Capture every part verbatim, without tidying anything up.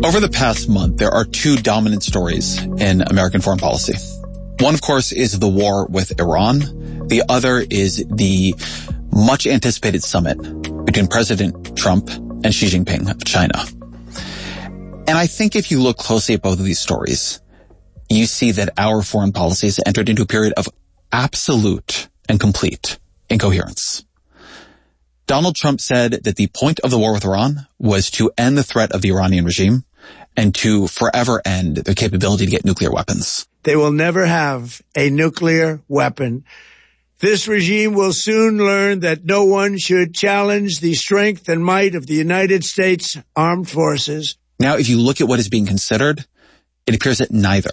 Over the past month, there are two dominant stories in American foreign policy. One, of course, is the war with Iran. The other is the much anticipated summit between President Trump and Xi Jinping of China. And I think if you look closely at both of these stories, you see that our foreign policy has entered into a period of absolute and complete incoherence. Donald Trump said that the point of the war with Iran was to end the threat of the Iranian regime and to forever end their capability to get nuclear weapons. They will never have a nuclear weapon. This regime will soon learn that no one should challenge the strength and might of the United States Armed Forces. Now, if you look at what is being considered, it appears that neither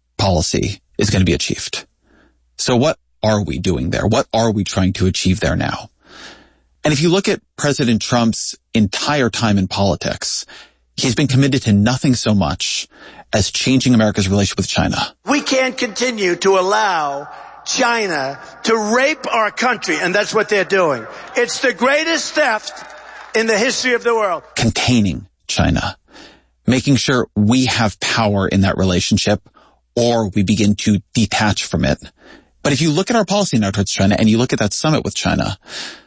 policy is going to be achieved. So what are we doing there? What are we trying to achieve there now? And if you look at President Trump's entire time in politics, he's been committed to nothing so much as changing America's relationship with China. We can't continue to allow China to rape our country, and that's what they're doing. It's the greatest theft in the history of the world. Containing China, making sure we have power in that relationship, or we begin to detach from it. But if you look at our policy now towards China and you look at that summit with China,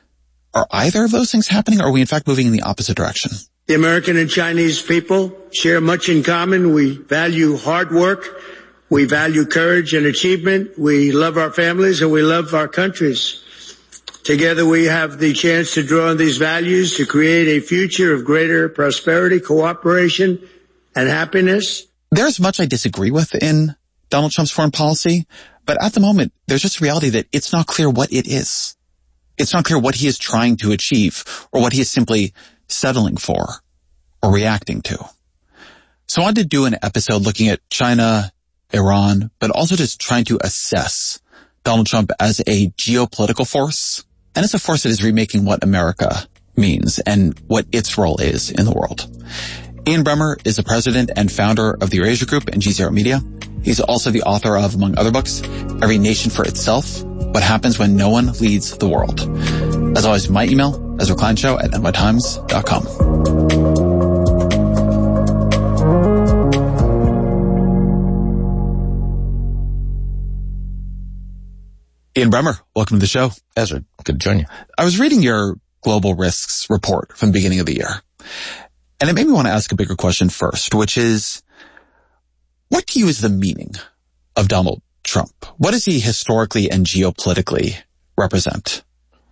are either of those things happening, or are we in fact moving in the opposite direction? The American and Chinese people share much in common. We value hard work. We value courage and achievement. We love our families and we love our countries. Together we have the chance to draw on these values to create a future of greater prosperity, cooperation, and happiness. There's much I disagree with in Donald Trump's foreign policy, but at the moment, there's just a reality that it's not clear what it is. It's not clear what he is trying to achieve or what he is simply settling for or reacting to. So I wanted to do an episode looking at China, Iran, but also just trying to assess Donald Trump as a geopolitical force and as a force that is remaking what America means and what its role is in the world. Ian Bremmer is the president and founder of the Eurasia Group and G Zero Media. He's also the author of, among other books, Every Nation for Itself, What Happens When No One Leads the World. As always, my email, Ezra Klein Show at N Y Times dot com. Ian Bremmer, welcome to the show. Ezra, good to join you. I was reading your global risks report from the beginning of the year, and it made me want to ask a bigger question first, which is, what to you is the meaning of Donald Trump? What does he historically and geopolitically represent?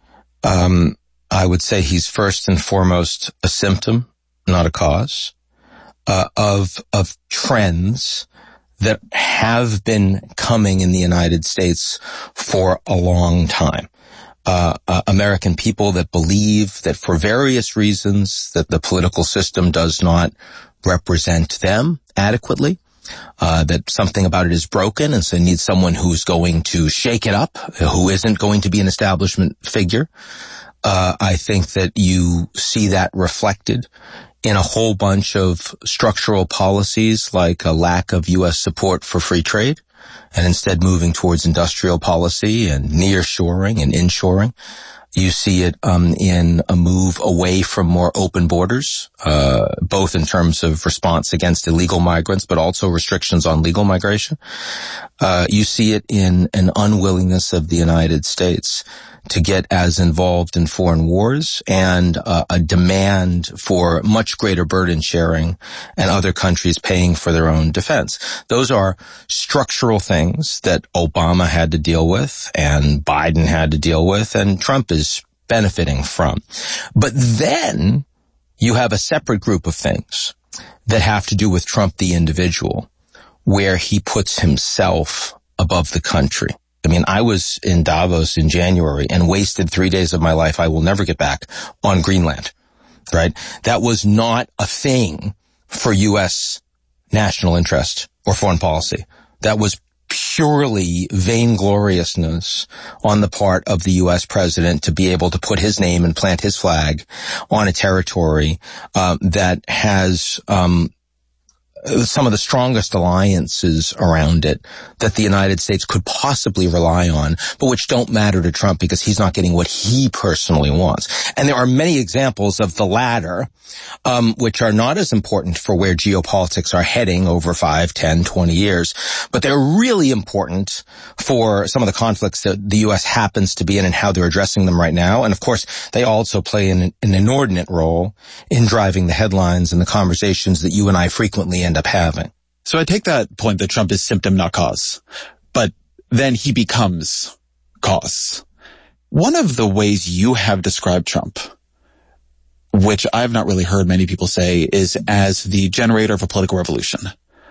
Um, I would say he's first and foremost a symptom, not a cause, uh, of, of trends that have been coming in the United States for a long time. Uh, uh, American people that believe that for various reasons that the political system does not represent them adequately, uh, that something about it is broken and so they need someone who's going to shake it up, who isn't going to be an establishment figure. Uh, I think that you see that reflected in a whole bunch of structural policies like a lack of U S support for free trade and instead moving towards industrial policy and nearshoring and inshoring. You see it um, in a move away from more open borders, uh, both in terms of response against illegal migrants, but also restrictions on legal migration. Uh, you see it in an unwillingness of the United States to get as involved in foreign wars and uh, a demand for much greater burden sharing and other countries paying for their own defense. Those are structural things that Obama had to deal with and Biden had to deal with and Trump is benefiting from. But then you have a separate group of things that have to do with Trump the individual, where he puts himself above the country. I mean, I was in Davos in January and wasted three days of my life I will never get back on Greenland, right? That was not a thing for U S national interest or foreign policy. That was purely vaingloriousness on the part of the U S president to be able to put his name and plant his flag on a territory um, that has um some of the strongest alliances around it that the United States could possibly rely on, but which don't matter to Trump because he's not getting what he personally wants. And there are many examples of the latter, um, which are not as important for where geopolitics are heading over five, ten, twenty years, but they're really important for some of the conflicts that the U S happens to be in and how they're addressing them right now. And of course, they also play an, an inordinate role in driving the headlines and the conversations that you and I frequently end up having. So I take that point that Trump is symptom, not cause, but then he becomes cause. One of the ways you have described Trump, which I've not really heard many people say, is as the generator of a political revolution,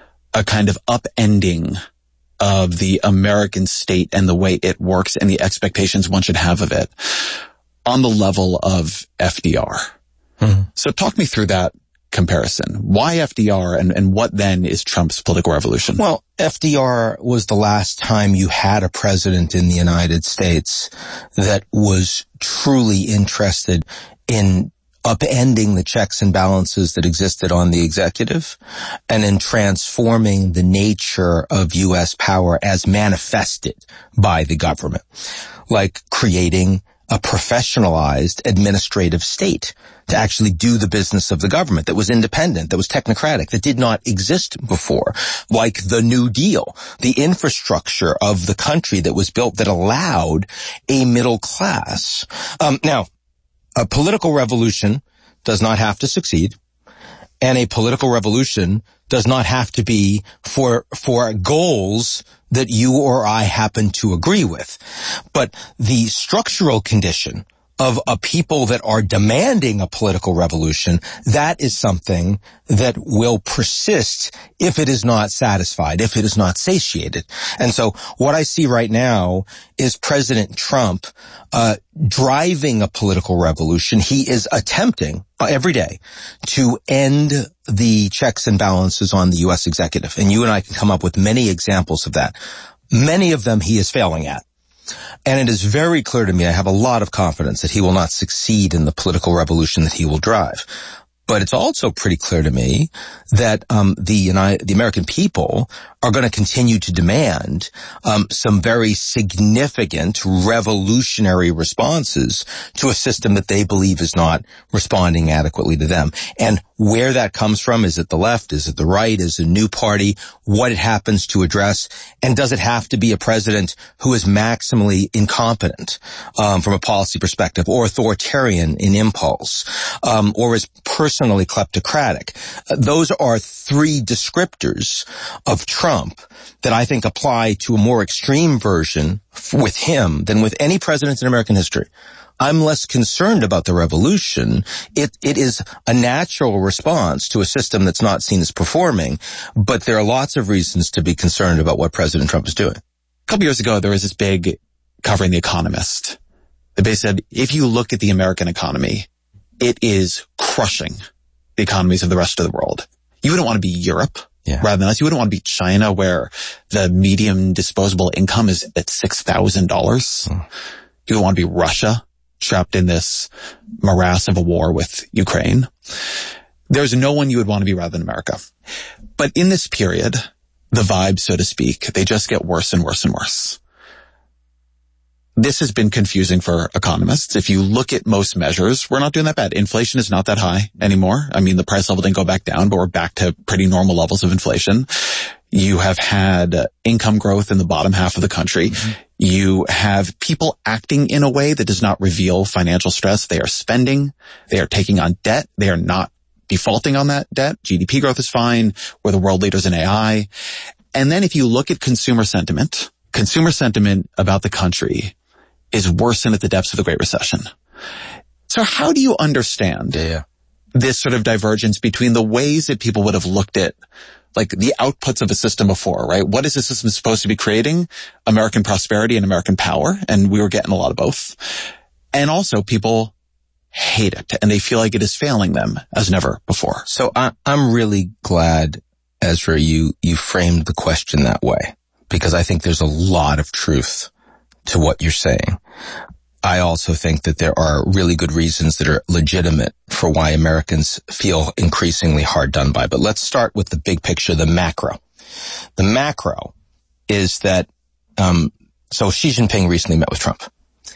a kind of upending of the American state and the way it works and the expectations one should have of it on the level of F D R. Mm-hmm. So talk me through that comparison. Why F D R and, and what then is Trump's political revolution? Well, F D R was the last time you had a president in the United States that was truly interested in upending the checks and balances that existed on the executive and in transforming the nature of U S power as manifested by the government, like creating a professionalized administrative state to actually do the business of the government that was independent, that was technocratic, that did not exist before, like the New Deal, the infrastructure of the country that was built that allowed a middle class. Um, now, a political revolution does not have to succeed, and a political revolution does not have to be for for goals that you or I happen to agree with. But the structural condition of a people that are demanding a political revolution, that is something that will persist if it is not satisfied, if it is not satiated. And so what I see right now is President Trump uh driving a political revolution. He is attempting uh, every day to end the checks and balances on the U S executive. And you and I can come up with many examples of that. Many of them he is failing at. And it is very clear to me, I have a lot of confidence that he will not succeed in the political revolution that he will drive. But it's also pretty clear to me that um the United, the American people are going to continue to demand um some very significant revolutionary responses to a system that they believe is not responding adequately to them. And where that comes from, is it the left, is it the right, is it a new party, what it happens to address, and does it have to be a president who is maximally incompetent um from a policy perspective, or authoritarian in impulse, um or is personally kleptocratic? Uh, those are three descriptors of Trump that I think apply to a more extreme version f- with him than with any president in American history. I'm less concerned about the revolution. It, it is a natural response to a system that's not seen as performing, but there are lots of reasons to be concerned about what President Trump is doing. A couple years ago, there was this big covering The Economist. They basically said, if you look at the American economy, it is crushing the economies of the rest of the world. You wouldn't want to be Europe yeah. rather than us. You wouldn't want to be China, where the median disposable income is at six thousand dollars. Hmm. You would want to be Russia, trapped in this morass of a war with Ukraine. There's no one you would want to be rather than America. But in this period, the vibes, so to speak, they just get worse and worse and worse. This has been confusing for economists. If you look at most measures, we're not doing that bad. Inflation is not that high anymore. I mean, the price level didn't go back down, but we're back to pretty normal levels of inflation. You have had uh, income growth in the bottom half of the country. Mm-hmm. You have people acting in a way that does not reveal financial stress. They are spending. They are taking on debt. They are not defaulting on that debt. G D P growth is fine. We're the world leaders in A I. And then if you look at consumer sentiment, consumer sentiment about the country is worsened at the depths of the Great Recession. So how do you understand yeah. this sort of divergence between the ways that people would have looked at, like, the outputs of a system before, right? What is the system supposed to be creating? American prosperity and American power. And we were getting a lot of both. And also people hate it and they feel like it is failing them as never before. So I, I'm really glad, Ezra, you, you framed the question that way, because I think there's a lot of truth to what you're saying. I also think that there are really good reasons that are legitimate for why Americans feel increasingly hard done by. But let's start with the big picture, the macro. The macro is that, um, so Xi Jinping recently met with Trump.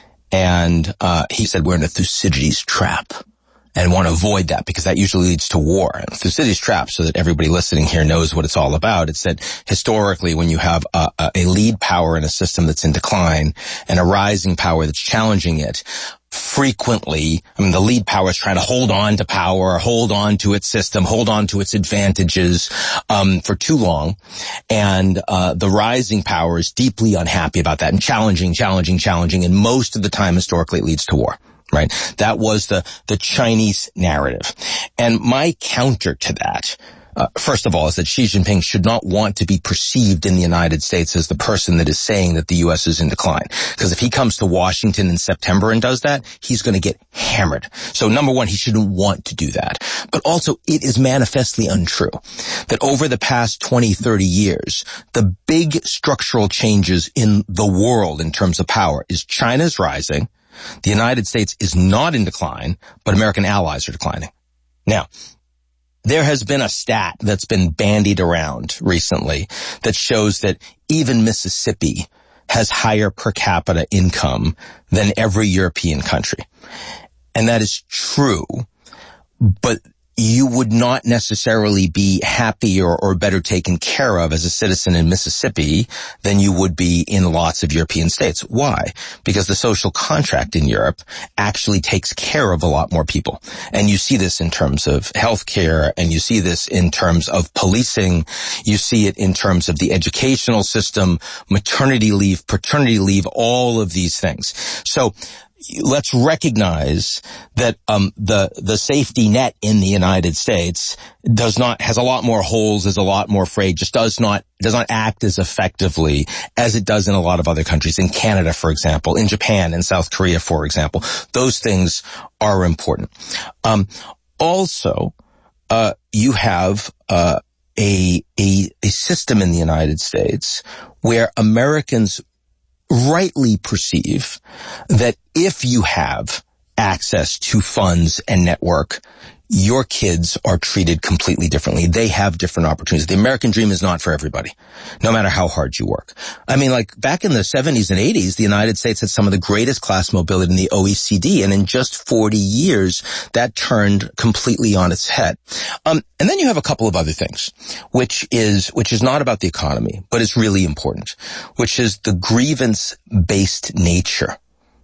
And uh he said we're in a Thucydides trap and want to avoid that because that usually leads to war. And Thucydides trap, so that everybody listening here knows what it's all about. It's that historically when you have a, a lead power in a system that's in decline and a rising power that's challenging it, frequently, I mean, the lead power is trying to hold on to power, hold on to its system, hold on to its advantages, um, for too long. And, uh, the rising power is deeply unhappy about that and challenging, challenging, challenging. And most of the time, historically, it leads to war, right? That was the, the Chinese narrative. And my counter to that, Uh, first of all, is that Xi Jinping should not want to be perceived in the United States as the person that is saying that the U S is in decline. Because if he comes to Washington in September and does that, he's going to get hammered. So number one, he shouldn't want to do that. But also, it is manifestly untrue that over the past twenty, thirty years, the big structural changes in the world in terms of power is China's rising, the United States is not in decline, but American allies are declining. Now, there has been a stat that's been bandied around recently that shows that even Mississippi has higher per capita income than every European country. And that is true, but you would not necessarily be happier or better taken care of as a citizen in Mississippi than you would be in lots of European states. Why? Because the social contract in Europe actually takes care of a lot more people. And you see this in terms of healthcare, and you see this in terms of policing. You see it in terms of the educational system, maternity leave, paternity leave, all of these things. So let's recognize that um the the safety net in the United States does not has a lot more holes, is a lot more frayed, just does not does not act as effectively as it does in a lot of other countries. In Canada, for example, in Japan, in South Korea, for example, those things are important. Um also, uh you have uh a a a system in the United States where Americans rightly perceive that if you have access to funds and network, your kids are treated completely differently. They have different opportunities. The American dream is not for everybody, no matter how hard you work. I mean, like back in the seventies and eighties, the United States had some of the greatest class mobility in the O E C D, and in just forty years, that turned completely on its head. Um, and then you have a couple of other things, which is which is not about the economy, but it's really important, which is the grievance-based nature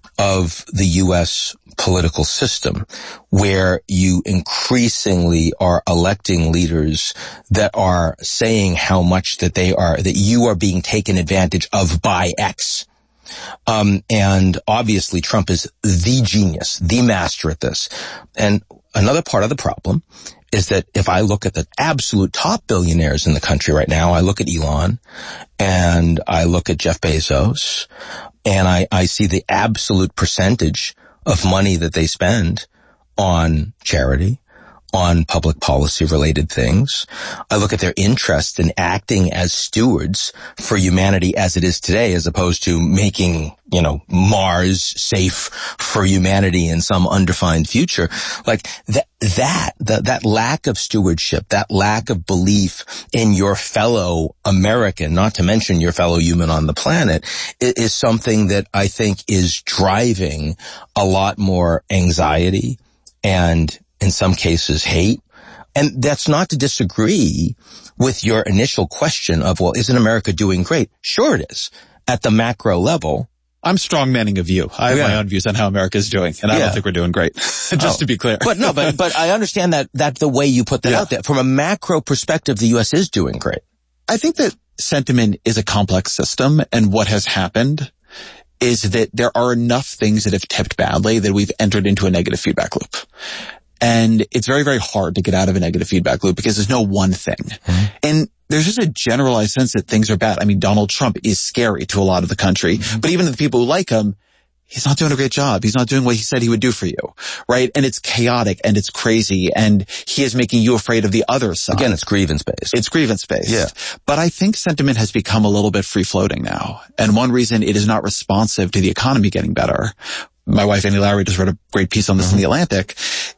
of the U S political system, where you increasingly are electing leaders that are saying how much that they are, that you are being taken advantage of by X. Um, and obviously Trump is the genius, the master at this. And another part of the problem is that if I look at the absolute top billionaires in the country right now, I look at Elon and I look at Jeff Bezos, and I, I see the absolute percentage of money that they spend on charity, on public policy related things. I look at their interest in acting as stewards for humanity as it is today, as opposed to making, you know, Mars safe for humanity in some undefined future. Like that, that, that, that lack of stewardship, that lack of belief in your fellow American, not to mention your fellow human on the planet, is something that I think is driving a lot more anxiety and in some cases hate. And that's not to disagree with your initial question of, well, isn't America doing great? Sure it is. At the macro level. I'm strongmanning a view. I have yeah. my own views on how America is doing, and I yeah. don't think we're doing great. Just oh. to be clear. But no, but, but I understand that, that the way you put that yeah. out there. From a macro perspective, the U S is doing great. I think that sentiment is a complex system, and what has happened is that there are enough things that have tipped badly that we've entered into a negative feedback loop. And it's very, very hard to get out of a negative feedback loop because there's no one thing. Mm-hmm. And there's just a generalized sense that things are bad. I mean, Donald Trump is scary to a lot of the country, mm-hmm. but even the people who like him, he's not doing a great job. He's not doing what he said he would do for you, right? And it's chaotic and it's crazy, and he is making you afraid of the other side. Again, it's grievance-based. It's grievance-based. Yeah. But I think sentiment has become a little bit free-floating now. And one reason it is not responsive to the economy getting better, my wife Annie Lowry just wrote a great piece on this mm-hmm. in The Atlantic,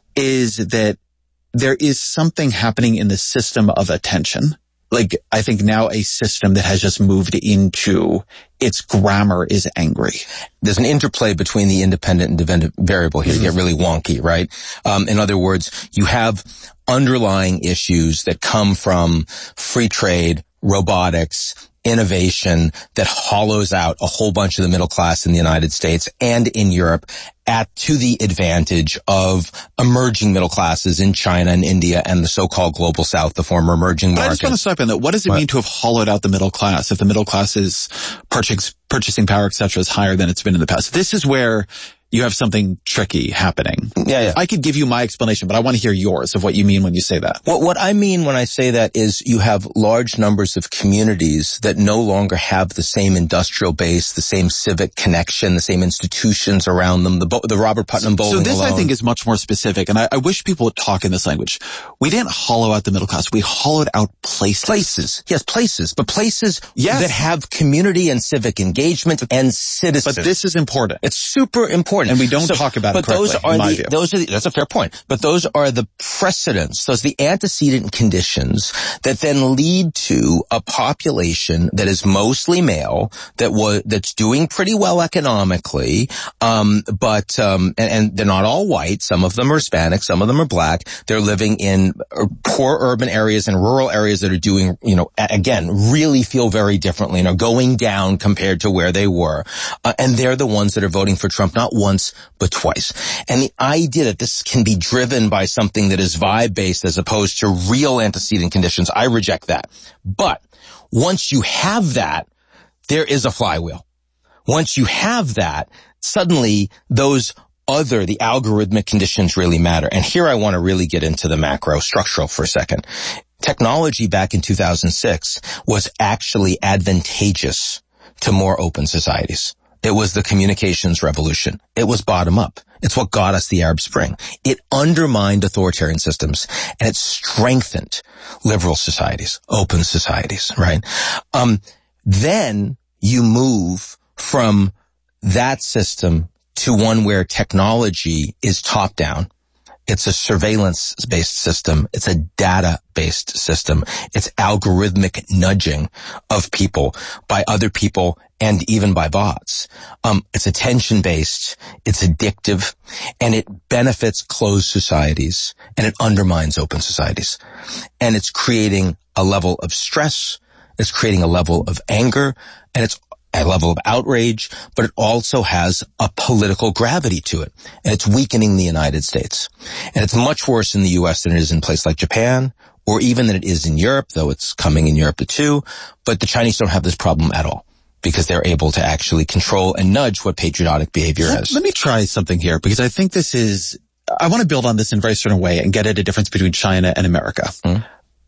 is that there is something happening in the system of attention. Like, I think now a system that has just moved into its grammar is angry. There's an interplay between the independent and dependent variable here. Mm-hmm. You get really wonky, right? Um, in other words, you have underlying issues that come from free trade, robotics, innovation that hollows out a whole bunch of the middle class in the United States and in Europe at to the advantage of emerging middle classes in China and India and the so-called global south, the former emerging markets. I just want to stop in that. What does it what? mean to have hollowed out the middle class if the middle class's purchase, purchasing power, et cetera, is higher than it's been in the past? This is where you have something tricky happening. Yeah, yeah. I could give you my explanation, but I want to hear yours of what you mean when you say that. What, what I mean when I say that is you have large numbers of communities that no longer have the same industrial base, the same civic connection, the same institutions around them, the, the Robert Putnam Bowling So this, alone. I think, is much more specific, and I, I wish people would talk in this language. We didn't hollow out the middle class. We hollowed out places. Places. Yes, places. But places yes. that have community and civic engagement and citizens. But this is important. It's super important. And we don't so, talk about but it correctly, those are in my the, view. Those are the, that's a fair point. But those are the precedents, those are the antecedent conditions that then lead to a population that is mostly male, that was, that's doing pretty well economically, um, but, um, and, and they're not all white. Some of them are Hispanic, some of them are black. They're living in poor urban areas and rural areas that are doing, you know, again, really feel very differently and are going down compared to where they were. Uh, and they're the ones that are voting for Trump, not once, but twice. And the idea that this can be driven by something that is vibe-based as opposed to real antecedent conditions, I reject that. But once you have that, there is a flywheel. Once you have that, suddenly those other, the algorithmic conditions really matter. And here I want to really get into the macro structural for a second. Technology back in two thousand six was actually advantageous to more open societies. It was the communications revolution. It was bottom up. It's what got us the Arab Spring. It undermined authoritarian systems and it strengthened liberal societies, open societies, right? Um, then you move from that system to one where technology is top down. It's a surveillance-based system. It's a data-based system. It's algorithmic nudging of people by other people and even by bots. Um, it's attention-based. It's addictive, and it benefits closed societies, and it undermines open societies. And it's creating a level of stress. It's creating a level of anger, and it's a level of outrage, but it also has a political gravity to it. And it's weakening the United States. And it's much worse in the U S than it is in a place like Japan, or even than it is in Europe, though it's coming in Europe too. But the Chinese don't have this problem at all, because they're able to actually control and nudge what patriotic behavior let, is. Let me try something here, because I think this is, I want to build on this in a very certain way and get at a difference between China and America. Mm.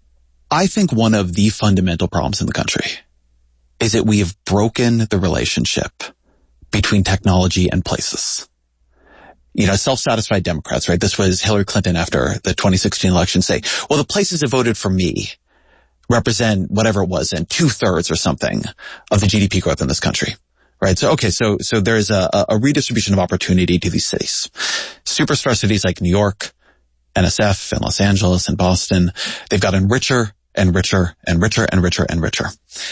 I think one of the fundamental problems in the country is that we have broken the relationship between technology and places. You know, self-satisfied Democrats, right? This was Hillary Clinton after the twenty sixteen election say, well, the places that voted for me represent whatever it was, and two-thirds or something of the G D P growth in this country, right? So, okay, so, so there's a, a redistribution of opportunity to these cities. Superstar cities like New York, N S F, and Los Angeles, and Boston, they've gotten richer and richer and richer and richer and richer.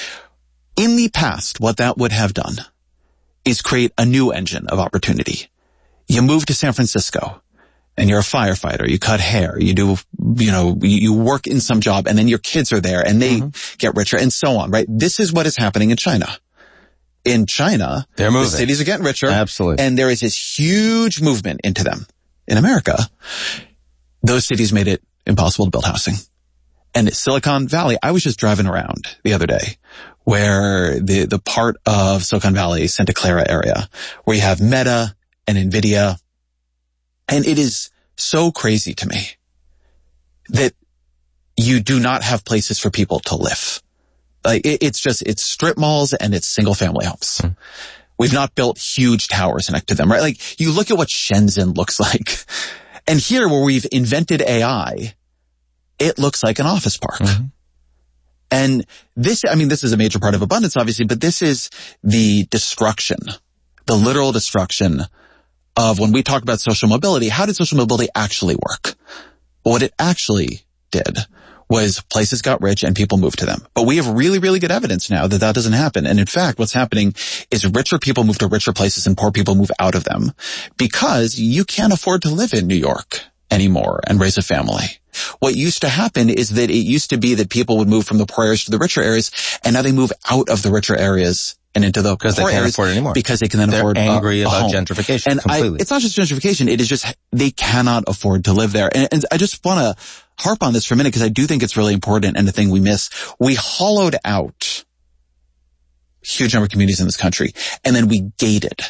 In the past, what that would have done is create a new engine of opportunity. You move to San Francisco and you're a firefighter, you cut hair, you do, you know, you work in some job, and then your kids are there and they mm-hmm. get richer, and so on, right? This is what is happening in China. In China, They're moving. The cities are getting richer. Absolutely. And there is this huge movement into them. In America, those cities made it impossible to build housing. And Silicon Valley, I was just driving around the other day where the, the part of Silicon Valley, Santa Clara area, where you have Meta and NVIDIA. And it is so crazy to me that you do not have places for people to live. Like, it, it's just, it's strip malls and it's single family homes. Mm. We've not built huge towers next to them, right? Like, you look at what Shenzhen looks like. And here, where we've invented A I, it looks like an office park. Mm-hmm. And this, I mean, this is a major part of abundance, obviously, but this is the destruction, the literal destruction of when we talk about social mobility, how did social mobility actually work? Well, what it actually did was places got rich and people moved to them. But we have really, really good evidence now that that doesn't happen. And in fact, what's happening is richer people move to richer places and poor people move out of them because you can't afford to live in New York anymore and raise a family. What used to happen is that it used to be that people would move from the poor areas to the richer areas, and now they move out of the richer areas and into the because poor they can't areas afford it anymore. Because they can then They're afford angry a, a about home. gentrification. And completely. I, it's not just gentrification; it is just they cannot afford to live there. And, and I just want to harp on this for a minute because I do think it's really important and the thing we miss. We hollowed out huge number of communities in this country, and then we gated,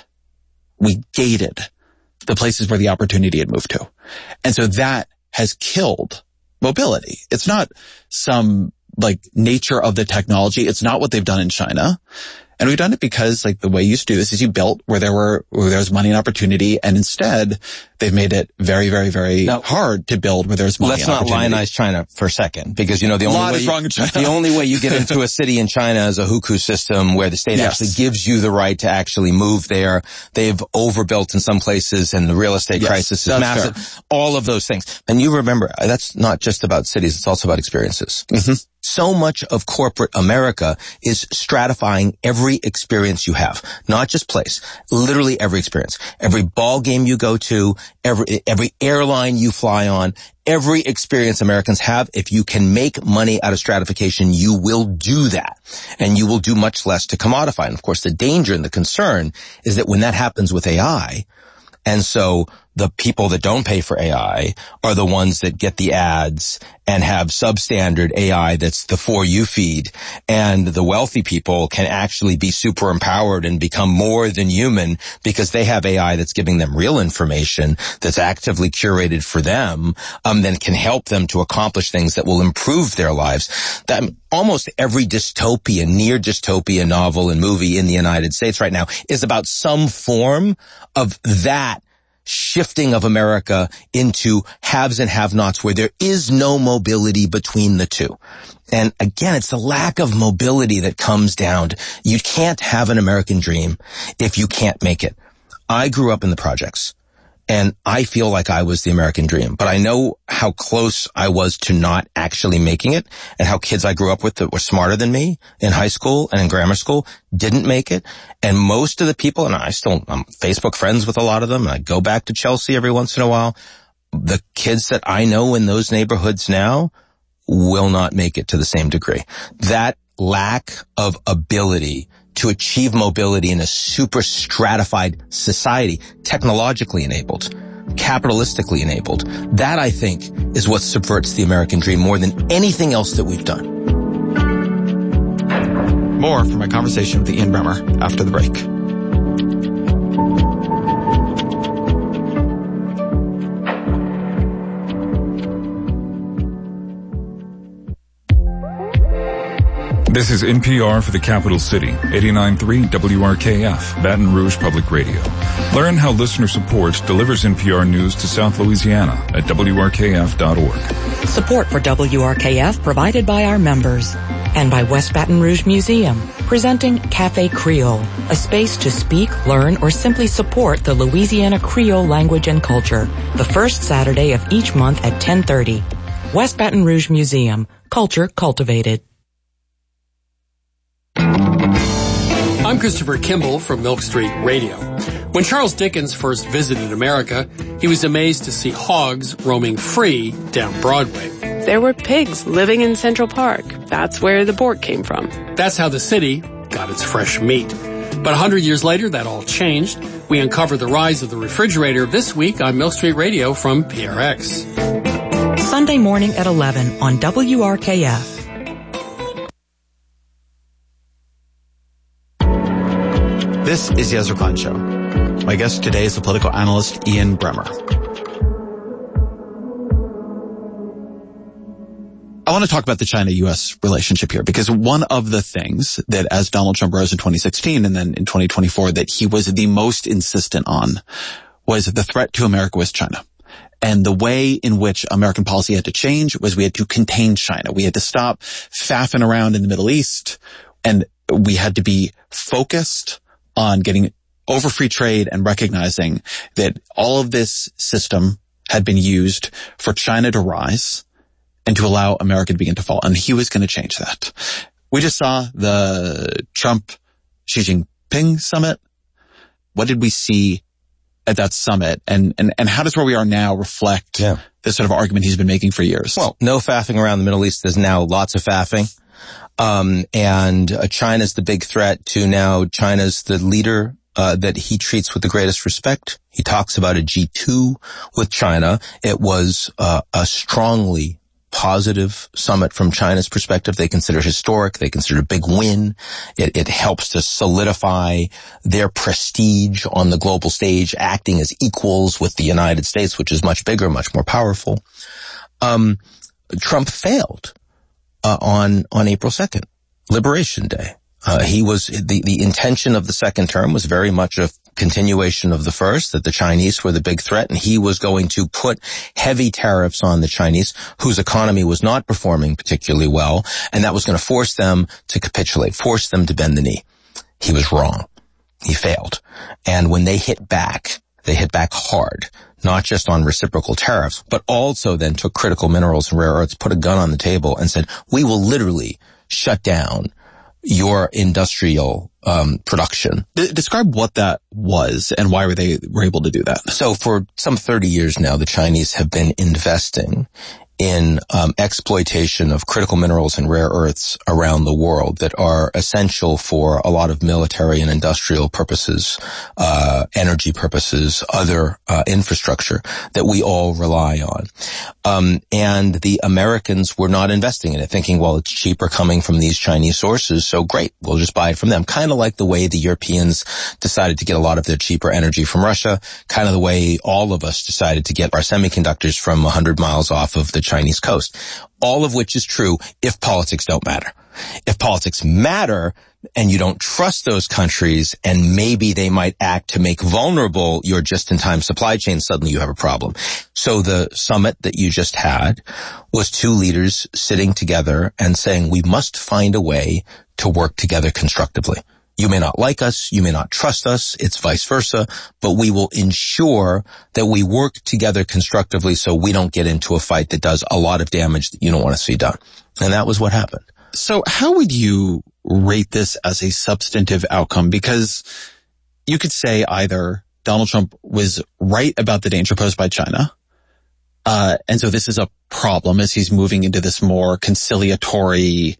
we gated the places where the opportunity had moved to, and so that has killed mobility. It's not some like nature of the technology. It's not what they've done in China. And we've done it because like the way you used to do this is you built where there were, where there was money and opportunity. And instead they've made it very, very, very now, hard to build where there's money let's and opportunity. Let's not lionize China for a second because, you know, the only way, is you, wrong in China. the only way you get into a city in China is a hukou system where the state yes. actually gives you the right to actually move there. They've overbuilt in some places and the real estate yes, crisis is massive. Fair. All of those things. And you remember, that's not just about cities. It's also about experiences. Mm-hmm. So much of corporate America is stratifying every experience you have, not just place, literally every experience, every ball game you go to, every, every airline you fly on, every experience Americans have. If you can make money out of stratification, you will do that and you will do much less to commodify. And of course, the danger and the concern is that when that happens with A I, and so the people that don't pay for A I are the ones that get the ads and have substandard A I that's the For You feed. And the wealthy people can actually be super empowered and become more than human because they have A I that's giving them real information that's actively curated for them, um, that can help them to accomplish things that will improve their lives. That almost every dystopia, near dystopia novel and movie in the United States right now is about some form of that shifting of America into haves and have-nots where there is no mobility between the two. And again, it's the lack of mobility that comes down to, you can't have an American dream if you can't make it. I grew up in the projects and I feel like I was the American dream, but I know how close I was to not actually making it and how kids I grew up with that were smarter than me in high school and in grammar school didn't make it. And most of the people, and I still, I'm Facebook friends with a lot of them, and I go back to Chelsea every once in a while. The kids that I know in those neighborhoods now will not make it to the same degree. That lack of ability to achieve mobility in a super stratified society, technologically enabled, capitalistically enabled, that I think is what subverts the American dream more than anything else that we've done. More from my conversation with Ian Bremmer after the break. This is N P R for the capital city, eighty-nine point three W R K F, Baton Rouge Public Radio. Learn how listener support delivers N P R news to South Louisiana at W R K F dot org. Support for W R K F provided by our members and by West Baton Rouge Museum, presenting Cafe Creole, a space to speak, learn, or simply support the Louisiana Creole language and culture, the first Saturday of each month at ten thirty. West Baton Rouge Museum, culture cultivated. I'm Christopher Kimball from Milk Street Radio. When Charles Dickens first visited America, he was amazed to see hogs roaming free down Broadway. There were pigs living in Central Park. That's where the pork came from. That's how the city got its fresh meat. But a hundred years later, that all changed. We uncover the rise of the refrigerator this week on Milk Street Radio from P R X. Sunday morning at eleven on W R K F. This is the Ezra Klein Show. My guest today is the political analyst Ian Bremmer. I want to talk about the China-U S relationship here because one of the things that as Donald Trump rose in twenty sixteen and then in twenty twenty-four that he was the most insistent on was the threat to America was China. And the way in which American policy had to change was we had to contain China. We had to stop faffing around in the Middle East, and we had to be focused on getting over free trade and recognizing that all of this system had been used for China to rise and to allow America to begin to fall. And he was going to change that. We just saw the Trump Xi Jinping summit. What did we see at that summit? And, and, and how does where we are now reflect yeah. this sort of argument he's been making for years? Well, no faffing around the Middle East. There's now lots of faffing. Um, and uh, China's the big threat to now China's the leader Uh, that he treats with the greatest respect. He talks about a G two with China. It was uh, a strongly positive summit from China's perspective. They consider it historic. They consider it a big win. It, it helps to solidify their prestige on the global stage, acting as equals with the United States, which is much bigger, much more powerful. Um, Trump failed uh, on on April second, Liberation Day. Uh, he was, the, the intention of the second term was very much a continuation of the first, that the Chinese were the big threat, and he was going to put heavy tariffs on the Chinese, whose economy was not performing particularly well, and that was going to force them to capitulate, force them to bend the knee. He was wrong. He failed. And when they hit back, they hit back hard, not just on reciprocal tariffs, but also then took critical minerals and rare earths, put a gun on the table and said, we will literally shut down your industrial um production. D- describe what that was and why were they were able to do that. So for some thirty years now, the Chinese have been investing in um exploitation of critical minerals and rare earths around the world that are essential for a lot of military and industrial purposes, uh energy purposes, other uh infrastructure that we all rely on. Um and the Americans were not investing in it, thinking, well, it's cheaper coming from these Chinese sources, so great, we'll just buy it from them. Kind of like the way the Europeans decided to get a lot of their cheaper energy from Russia, kind of the way all of us decided to get our semiconductors from one hundred miles off of the Chinese coast. All of which is true if politics don't matter. If politics matter and you don't trust those countries and maybe they might act to make vulnerable your just-in-time supply chain, suddenly you have a problem. So the summit that you just had was two leaders sitting together and saying we must find a way to work together constructively. You may not like us, you may not trust us, it's vice versa, but we will ensure that we work together constructively so we don't get into a fight that does a lot of damage that you don't want to see done. And that was what happened. So how would you rate this as a substantive outcome? Because you could say either Donald Trump was right about the danger posed by China, uh, and so this is a problem as he's moving into this more conciliatory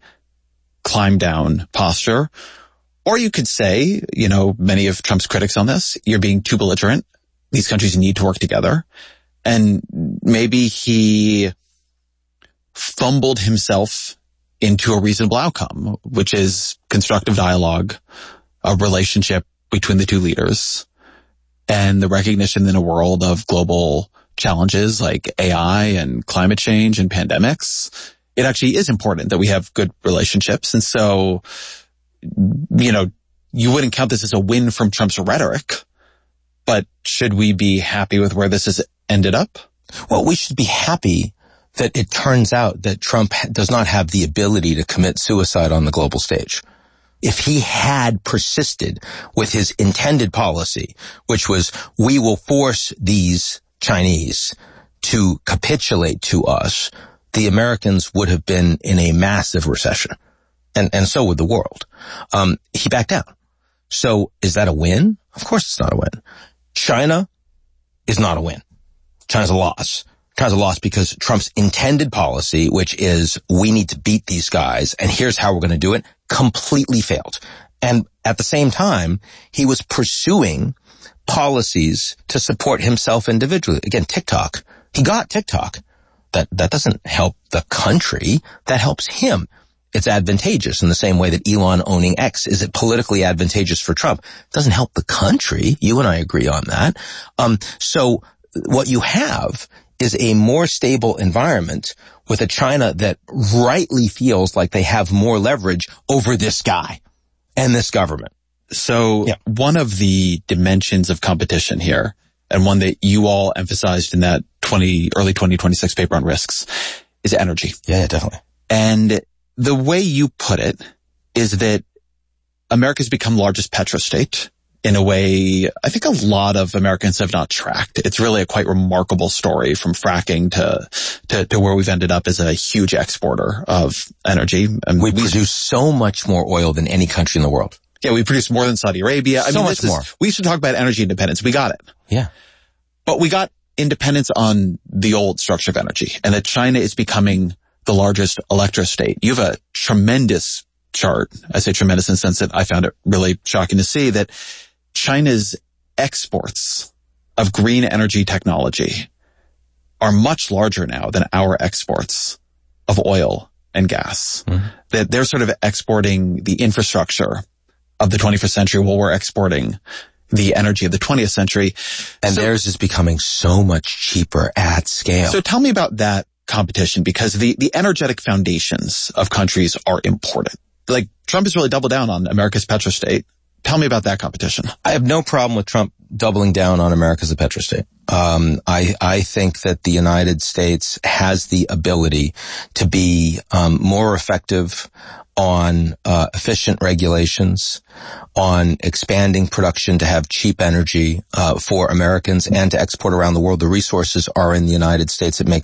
climb down posture. Or you could say, you know, many of Trump's critics on this, you're being too belligerent. These countries need to work together. And maybe he fumbled himself into a reasonable outcome, which is constructive dialogue, a relationship between the two leaders, and the recognition in a world of global challenges like A I and climate change and pandemics. It actually is important that we have good relationships. And so, you know, you wouldn't count this as a win from Trump's rhetoric, but should we be happy with where this has ended up? Well, we should be happy that it turns out that Trump does not have the ability to commit suicide on the global stage. If he had persisted with his intended policy, which was we will force these Chinese to capitulate to us, the Americans would have been in a massive recession. And, and so would the world. Um, he backed down. So is that a win? Of course it's not a win. China is not a win. China's a loss. China's a loss because Trump's intended policy, which is we need to beat these guys and here's how we're going to do it, completely failed. And at the same time, he was pursuing policies to support himself individually. Again, TikTok. He got TikTok. That, that doesn't help the country. That helps him. It's advantageous in the same way that Elon owning X. Is it politically advantageous for Trump? It doesn't help the country. You and I agree on that. Um, so what you have is a more stable environment with a China that rightly feels like they have more leverage over this guy and this government. So yeah. One of the dimensions of competition here, and one that you all emphasized in that twenty early twenty twenty-six paper on risks, is energy. Yeah, yeah, definitely. And the way you put it is that America's become largest petrostate, in a way I think a lot of Americans have not tracked. It's really a quite remarkable story from fracking to, to, to where we've ended up as a huge exporter of energy. And we, we produce so much more oil than any country in the world. Yeah, we produce more than Saudi Arabia. I so mean, much this more. Is, we used to talk about energy independence. We got it. Yeah. But we got independence on the old structure of energy, and that China is becoming the largest electrostate. You have a tremendous chart. I say tremendous in the sense that I found it really shocking to see that China's exports of green energy technology are much larger now than our exports of oil and gas. Mm-hmm. That they're sort of exporting the infrastructure of the twenty-first century while we're exporting the energy of the twentieth century. And so, theirs is becoming so much cheaper at scale. So tell me about that competition, because the, the energetic foundations of countries are important. Like, Trump has really doubled down on America's petrostate. Tell me about that competition. I have no problem with Trump doubling down on America as a petrostate. Um, I, I think that the United States has the ability to be um, more effective on uh, efficient regulations, on expanding production to have cheap energy uh, for Americans and to export around the world. The resources are in the United States. It makes